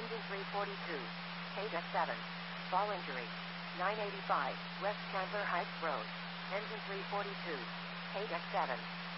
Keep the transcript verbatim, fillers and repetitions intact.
Engine three forty-two. K deck seven. Fall injury. nine eighty-five, West Chandler Heights Road. Engine three forty-two. K deck seven.